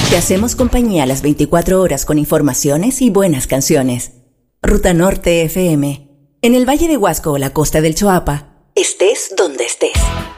Te hacemos compañía a las 24 horas con informaciones y buenas canciones. Ruta Norte FM. En el Valle de Huasco o la costa del Choapa, estés donde estés.